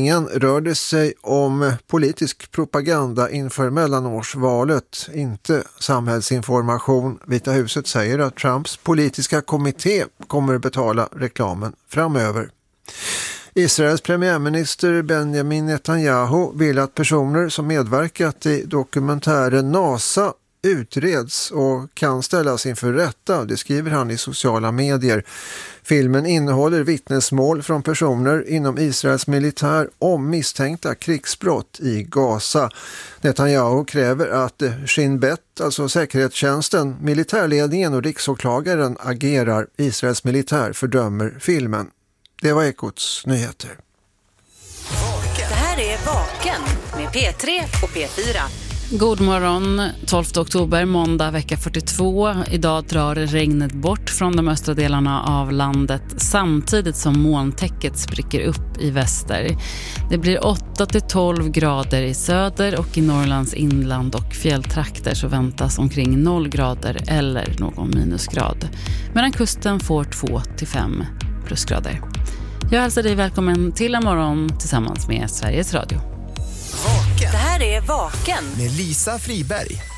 tidningen rör det sig om politisk propaganda inför mellanårsvalet, inte samhällsinformation. Vita huset säger att Trumps politiska kommitté kommer betala reklamen framöver. Israels premiärminister Benjamin Netanyahu vill att personer som medverkat i dokumentären NASA utreds och kan ställas inför rätta, det skriver han i sociala medier. Filmen innehåller vittnesmål från personer inom Israels militär om misstänkta krigsbrott i Gaza. Netanyahu kräver att Shin Bet, alltså säkerhetstjänsten, militärledningen och riksåklagaren agerar. Israels militär fördömer filmen. Det var Ekots nyheter. Det här är Vaken med P3 och P4. God morgon, 12 oktober, måndag vecka 42. Idag drar regnet bort från de östra delarna av landet samtidigt som molntäcket spricker upp i väster. Det blir 8-12 grader i söder och i Norrlands inland och fjälltrakter så väntas omkring 0 grader eller någon minusgrad. Medan kusten får 2-5 plusgrader. Jag hälsar dig välkommen till en morgon tillsammans med Sveriges Radio. Det här är Vaken med Lisa Friberg.